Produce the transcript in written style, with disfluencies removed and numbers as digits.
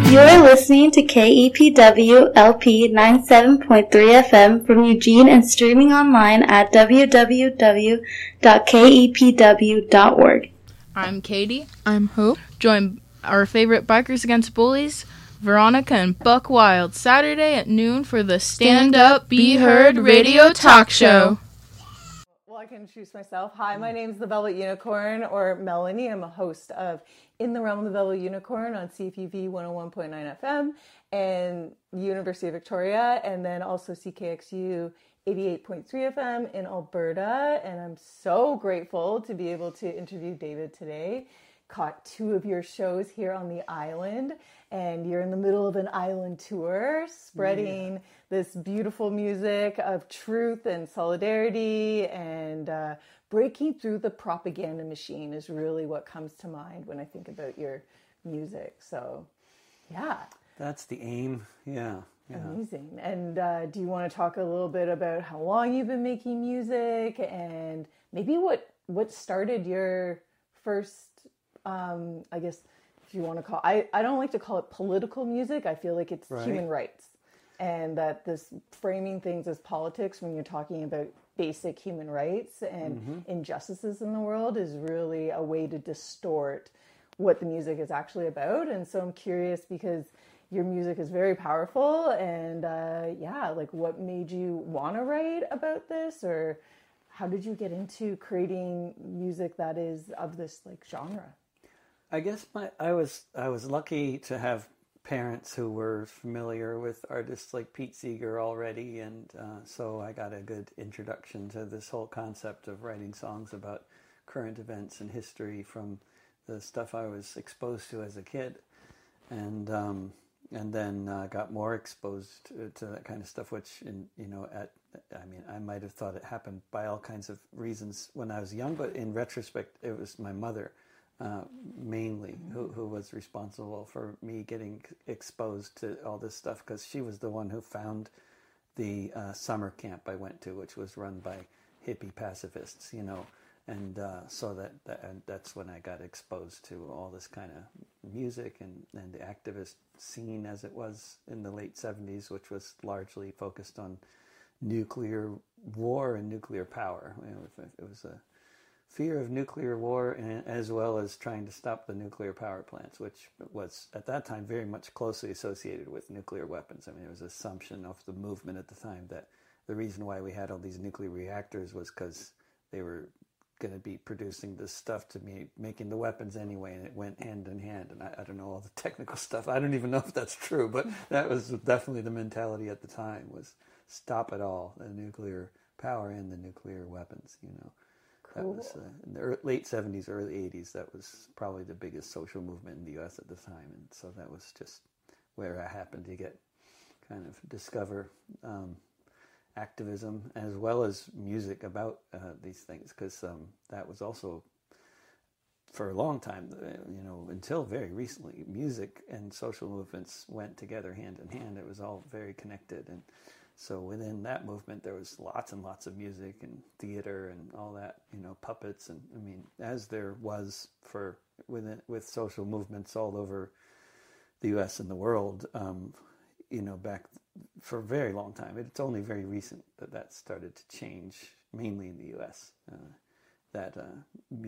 You're listening to KEPW LP 97.3 FM from Eugene and streaming online at www.kepw.org. I'm Katie. I'm Hope. Join our favorite Bikers Against Bullies, Veronica and Buck Wild, Saturday at noon for the Stand Up, Be Heard radio talk show. Well, I can introduce myself. Hi, my name's the Velvet Unicorn, or Melanie. I'm a host of In the Realm of the Velvet Unicorn on CFUV 101.9 FM and University of Victoria, and then also CKXU 88.3 FM in Alberta. And I'm so grateful to be able to interview David today. Caught two of your shows here on the island, and you're in the middle of an island tour spreading this beautiful music of truth and solidarity, and breaking through the propaganda machine is really what comes to mind when I think about your music. So, yeah. That's the aim. Yeah. Amazing. And do you want to talk a little bit about how long you've been making music, and maybe what started your first, I guess, if you want to call, I don't like to call it political music. I feel like it's human rights, and that this framing things as politics when you're talking about basic human rights and injustices in the world is really a way to distort what the music is actually about. And so I'm curious, because your music is very powerful, and like, what made you want to write about this, or how did you get into creating music that is of this like genre? I guess I was lucky to have parents who were familiar with artists like Pete Seeger already, and so I got a good introduction to this whole concept of writing songs about current events and history from the stuff I was exposed to as a kid, and then got more exposed to that kind of stuff, which I might have thought it happened by all kinds of reasons when I was young, but in retrospect, it was my mother. Mainly, who was responsible for me getting exposed to all this stuff, because she was the one who found the summer camp I went to, which was run by hippie pacifists, and so that's when I got exposed to all this kind of music and the activist scene as it was in the late 70s, which was largely focused on nuclear war and nuclear power. It was a fear of nuclear war, as well as trying to stop the nuclear power plants, which was at that time very much closely associated with nuclear weapons. I mean, it was an assumption of the movement at the time that the reason why we had all these nuclear reactors was because they were going to be producing this stuff to be making the weapons anyway, and it went hand in hand. And I don't know all the technical stuff. I don't even know if that's true, but that was definitely the mentality at the time, was stop it all, the nuclear power and the nuclear weapons, That was in the late 70s, early 80s. That was probably the biggest social movement in the U.S. at the time. And so that was just where I happened to discover activism as well as music about these things, because that was also, for a long time, until very recently, music and social movements went together hand in hand. It was all very connected. And so within that movement, there was lots and lots of music and theater and all that, puppets. And I mean, as there was with social movements all over the U.S. and the world, back for a very long time. It's only very recent that started to change, mainly in the U.S., that